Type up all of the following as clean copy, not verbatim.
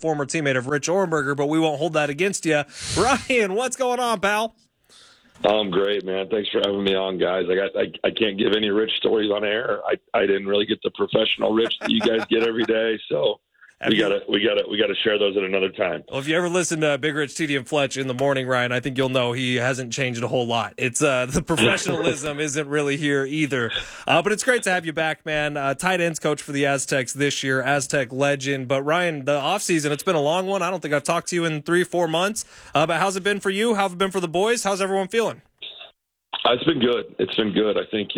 former teammate of Rich Orenberger, but we won't hold that against you. Ryan, what's going on, pal? I'm great, man. Thanks for having me on, guys. I can't give any Rich stories on air. I didn't really get the professional Rich that you guys get every day, so we gotta share those at another time. Well, if you ever listen to Big Rich, TD, and Fletch in the morning, Ryan, I think you'll know he hasn't changed a whole lot. It's the professionalism isn't really here either. But it's great to have you back, man. Tight ends coach for the Aztecs this year, Aztec legend. But Ryan, the offseason, it's been a long one. I don't think I've talked to you in 3-4 months. But how's it been for you? How's it been for the boys? How's everyone feeling? It's been good. It's been good. I think,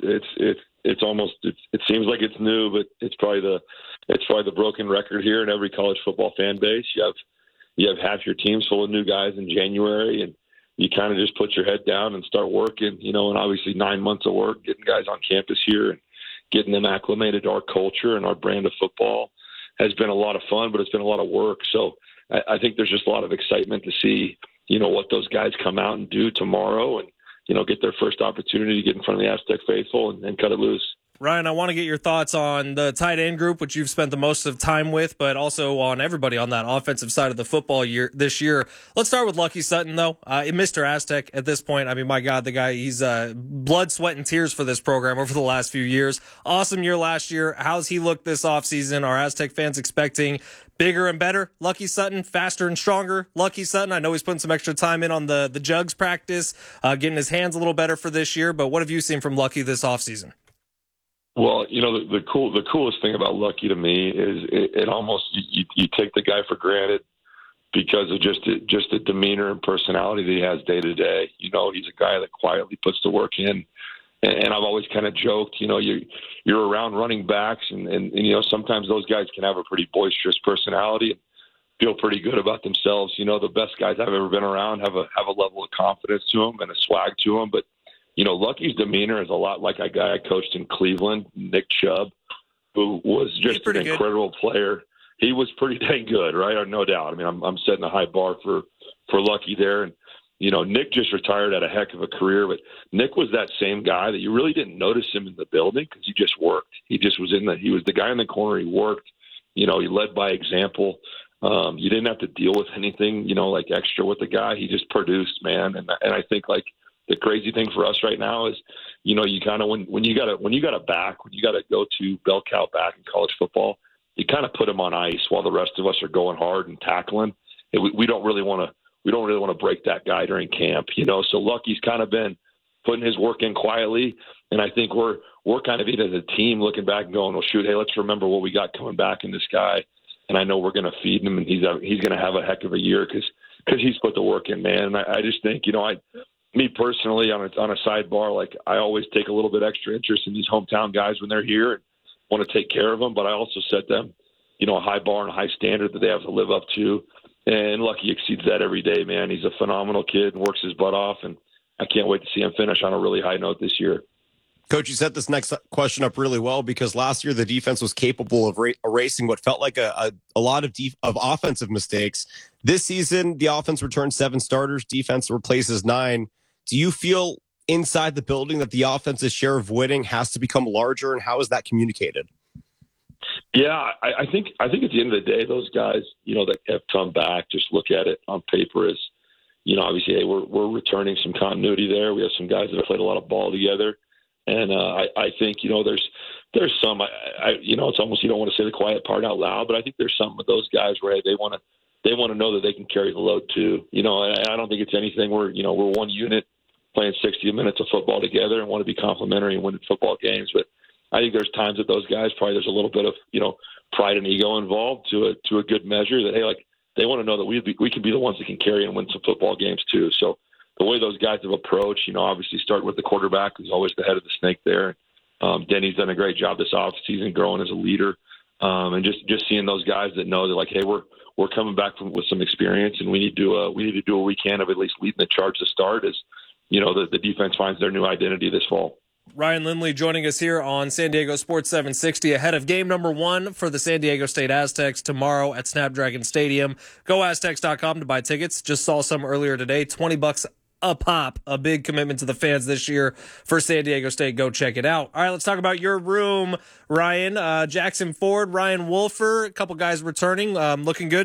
it's almost, it seems like it's new, but it's probably the broken record here in every college football fan base. You have half your teams full of new guys in January, and you kind of just put your head down and start working, and obviously 9 months of work, getting guys on campus here and getting them acclimated to our culture and our brand of football has been a lot of fun, but it's been a lot of work. So I think there's just a lot of excitement to see, what those guys come out and do tomorrow and, get their first opportunity to get in front of the Aztec faithful and cut it loose. Ryan, I want to get your thoughts on the tight end group, which you've spent the most of time with, but also on everybody on that offensive side of the football this year. Let's start with Lucky Sutton, though. Mr. Aztec at this point. I mean, my God, the guy, he's blood, sweat, and tears for this program over the last few years. Awesome year last year. How's he looked this offseason? Are Aztec fans expecting bigger and better Lucky Sutton, faster and stronger Lucky Sutton? I know he's putting some extra time in on the jugs practice, getting his hands a little better for this year, but what have you seen from Lucky this offseason? Well, the coolest thing about Lucky to me is it almost you take the guy for granted because of just the demeanor and personality that he has day to day. He's a guy that quietly puts the work in, and I've always kind of joked, you're around running backs, and sometimes those guys can have a pretty boisterous personality and feel pretty good about themselves. The best guys I've ever been around have a level of confidence to them and a swag to them, but Lucky's demeanor is a lot like a guy I coached in Cleveland, Nick Chubb, who was just an incredible player. He was pretty dang good, right? No doubt. I mean, I'm setting a high bar for Lucky there. And, Nick just retired at a heck of a career, but Nick was that same guy that you really didn't notice him in the building because he just worked. He just was he was the guy in the corner. He worked. He led by example. You didn't have to deal with anything, like extra with the guy. He just produced, man. And I think the crazy thing for us right now is, you kind of when you got a back, when you got to go to bell cow back in college football, you kind of put him on ice while the rest of us are going hard and tackling. And we don't really want to break that guy during camp, So Lucky's kind of been putting his work in quietly, and I think we're kind of as a team looking back and going, well, shoot, hey, let's remember what we got coming back in this guy, and I know we're going to feed him, and he's going to have a heck of a year because he's put the work in, man. And I just think, me personally, on a sidebar, I always take a little bit extra interest in these hometown guys when they're here and want to take care of them. But I also set them, a high bar and a high standard that they have to live up to. And Lucky exceeds that every day, man. He's a phenomenal kid and works his butt off. And I can't wait to see him finish on a really high note this year. Coach, you set this next question up really well because last year the defense was capable of erasing what felt like a lot of offensive mistakes. This season, the offense returns 7 starters, defense replaces 9. Do you feel inside the building that the offense's share of winning has to become larger, and how is that communicated? Yeah, I think at the end of the day, those guys, that have come back, just look at it on paper as, obviously, hey, we're returning some continuity there. We have some guys that have played a lot of ball together. And I think, there's some, it's almost, you don't want to say the quiet part out loud, but I think there's some of those guys where they want to know that they can carry the load too. And I don't think it's anything where, we're one unit playing 60 minutes of football together and want to be complimentary and win football games. But I think there's times that those guys, probably there's a little bit of, pride and ego involved to a good measure that, hey, they want to know that we can be the ones that can carry and win some football games too. So the way those guys have approached, obviously start with the quarterback, who's always the head of the snake there. Denny's done a great job this offseason growing as a leader. And just seeing those guys that know that, hey, we're coming back with some experience, and we need to do what we can of at least leading the charge to start as, the defense finds their new identity this fall. Ryan Lindley joining us here on San Diego Sports 760 ahead of game number 1 for the San Diego State Aztecs tomorrow at Snapdragon Stadium. GoAztecs.com to buy tickets. Just saw some earlier today, $20 a pop, a big commitment to the fans this year for San Diego State. Go check it out. All right, let's talk about your room, Ryan. Jackson Ford, Ryan Wolfer, a couple guys returning, looking good.